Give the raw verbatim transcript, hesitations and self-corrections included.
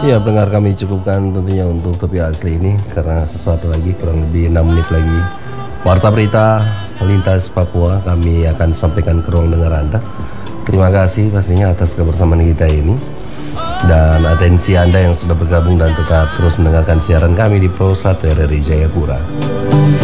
Ya, pendengar kami cukupkan tentunya untuk Topik Asli ini karena sesuatu lagi kurang lebih enam menit lagi. Warta berita lintas Papua kami akan sampaikan ke ruang dengar Anda. Terima kasih pastinya atas kebersamaan kita ini dan atensi Anda yang sudah bergabung dan tetap terus mendengarkan siaran kami di Pro satu R R I Jayapura.